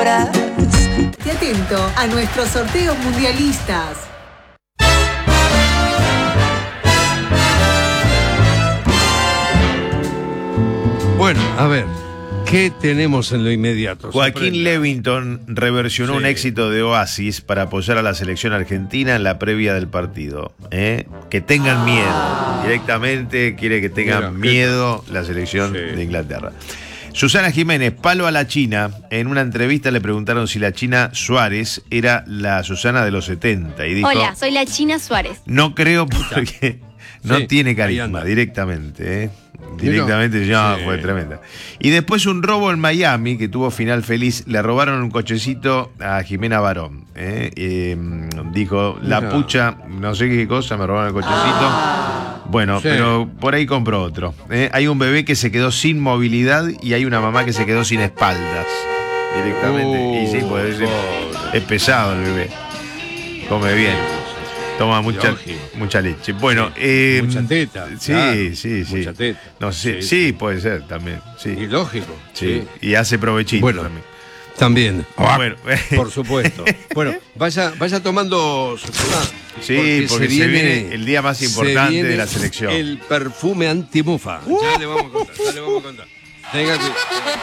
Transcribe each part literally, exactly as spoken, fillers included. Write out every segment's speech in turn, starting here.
horas. Esté atento a nuestros sorteos mundialistas. Bueno, a ver, ¿qué tenemos en lo inmediato? Joaquín Sorprenda. Levington reversionó Sí. un éxito de Oasis para apoyar a la selección argentina en la previa del partido. ¿eh? Que tengan miedo. Directamente quiere que tengan Mira, miedo la selección Sí. de Inglaterra. Susana Jiménez, palo a la China. En una entrevista le preguntaron si la China Suárez era la Susana de los setenta. Y dijo, Hola, soy la China Suárez. no creo porque no Sí, tiene ahí carisma, anda. directamente, ¿eh? Directamente, ya Sí. fue tremenda. Y después un robo en Miami, que tuvo final feliz, le robaron un cochecito a Jimena Barón. ¿eh? Eh, dijo, la Mira. pucha, no sé qué cosa, me robaron el cochecito. Bueno, Sí. pero por ahí compró otro. ¿eh? Hay un bebé que se quedó sin movilidad y hay una mamá que se quedó sin espaldas. Directamente. Uh, y sí, pues, es, pobre. es pesado el bebé. Come bien. Toma mucha, Lógico. mucha leche. Bueno, eh, Mucha teta. Sí, claro, sí, sí. Mucha teta. No sé, sí, Sí, puede ser también. Sí, Y lógico. sí. Y hace provechito Bueno, también. También. Bueno, Por supuesto. Bueno, vaya, vaya tomando su sí, porque se viene el día más se importante viene de la selección. El perfume antimufa. Ya le vamos a contar, ya le vamos a contar. Tenga cuidado.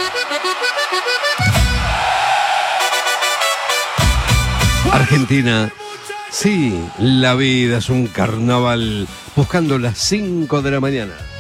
Argentina. Sí, la vida es un carnaval buscando las cinco de la mañana.